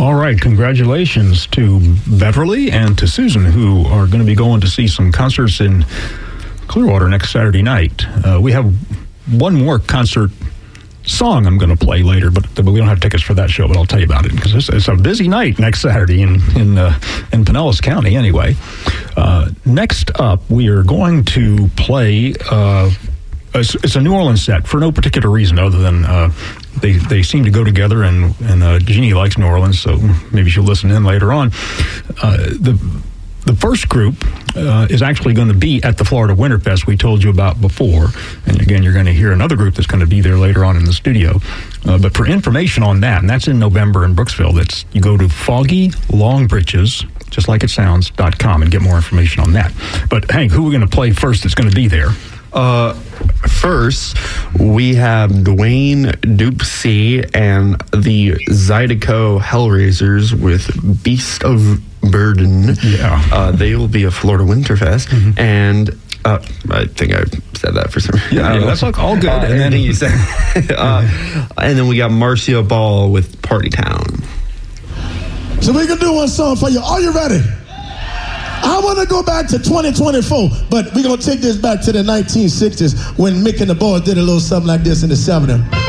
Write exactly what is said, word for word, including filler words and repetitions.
All right, congratulations to Beverly and to Susan, who are going to be going to see some concerts in Clearwater next Saturday night. Uh, we have one more concert song I'm going to play later, but, but we don't have tickets for that show, but I'll tell you about it, because it's, it's a busy night next Saturday in in, uh, in Pinellas County anyway. Uh, next up, we are going to play... Uh, It's, it's a New Orleans set for no particular reason other than uh, they they seem to go together, and and uh, Jeannie likes New Orleans, so maybe she'll listen in later on. Uh, the the first group uh, is actually going to be at the Florida Winterfest we told you about before, and again you're going to hear another group that's going to be there later on in the studio. Uh, but for information on that, and that's in November in Brooksville, that's you go to Foggy Longbridges, just like it sounds, dot com, and get more information on that. But Hank, who are we going to play first that's going to be there? Uh, first, we have Dwayne Dupsy and the Zydeco Hellraisers with Beast of Burden. Yeah. Uh, they will be at Florida Winterfest. Mm-hmm. And uh, I think I said that for some reason. Yeah, yeah, that's like all good. Uh, and then you said, uh, and then we got Marcia Ball with Party Town. So we can do one song for you. Are you ready? I want to go back to twenty twenty-four, but we're going to take this back to the nineteen sixties when Mick and the Boys did a little something like this in the seventies.